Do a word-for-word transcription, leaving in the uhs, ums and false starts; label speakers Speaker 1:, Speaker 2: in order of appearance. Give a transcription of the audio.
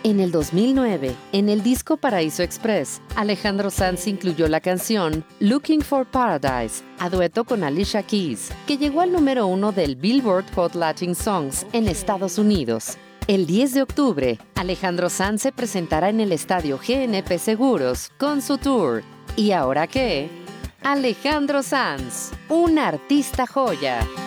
Speaker 1: En el dos mil nueve, en el disco Paraíso Express, Alejandro Sanz incluyó la canción Looking for Paradise, a dueto con Alicia Keys, que llegó al número uno del Billboard Hot Latin Songs en Estados Unidos. El diez de octubre, Alejandro Sanz se presentará en el estadio G N P Seguros con su tour. ¿Y ahora qué? Alejandro Sanz, un artista joya.